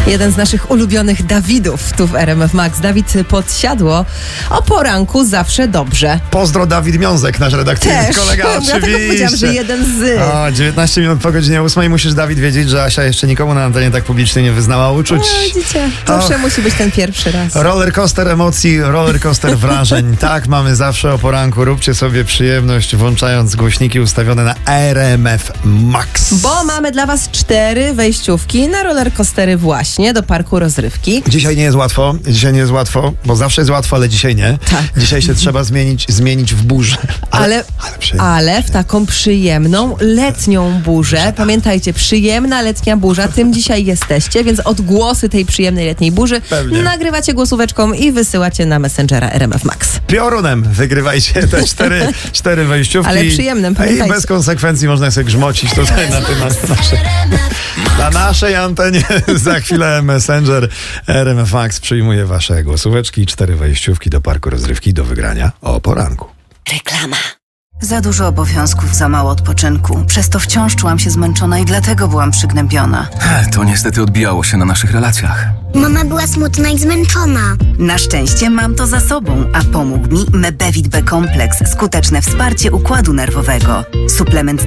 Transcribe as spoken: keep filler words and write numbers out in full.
Jeden z naszych ulubionych Dawidów tu w R M F Max. Dawid Podsiadło. O poranku zawsze dobrze. Pozdro, Dawid Miązek, nasz redakcyjny Też. kolega, oczywiście. Dlatego powiedziałam, że jeden z... O, dziewiętnaście minut po godzinie ósmej. Musisz, Dawid, wiedzieć, że Asia jeszcze nikomu na antenie tak publicznie nie wyznała uczuć. No, widzicie, zawsze Och. musi być ten pierwszy raz. Roller coaster emocji, roller coaster wrażeń. Tak mamy zawsze o poranku. Róbcie sobie przyjemność, włączając głośniki ustawione na R M F Max. Bo mamy dla was cztery wejściówki na rollercoastery właśnie do parku rozrywki. Dzisiaj nie jest łatwo, dzisiaj nie jest łatwo, bo zawsze jest łatwo, ale dzisiaj nie. Tak. Dzisiaj się trzeba zmienić, zmienić w burzę. Ale, ale, przyjemnie. ale w taką przyjemną, letnią burzę. Pamiętajcie, przyjemna letnia burza, tym dzisiaj jesteście, więc odgłosy tej przyjemnej letniej burzy Pewnie. nagrywacie głosóweczką i wysyłacie na Messengera R M F Max. Piorunem wygrywajcie te cztery, cztery wejściówki. Ale przyjemnym, I pamiętajcie. bez konsekwencji można sobie grzmocić tutaj na, tym, na, nasze, na naszej antenie. Za chwilę Messenger R M F Max przyjmuje wasze głosóweczki. Cztery wejściówki do parku rozrywki do wygrania o poranku. Reklama. Za dużo obowiązków, za mało odpoczynku. Przez to wciąż czułam się zmęczona i dlatego byłam przygnębiona. To niestety odbijało się na naszych relacjach. Mama była smutna i zmęczona. Na szczęście mam to za sobą, a pomógł mi Mebevit B kompleks, skuteczne wsparcie układu nerwowego. Suplement